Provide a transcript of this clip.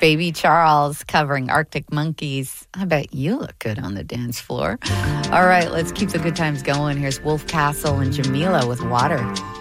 Baby Charles covering Arctic Monkeys. I bet you look good on the dance floor. All right, let's keep the good times going. Here's Wolf Castle and Jamila with Water.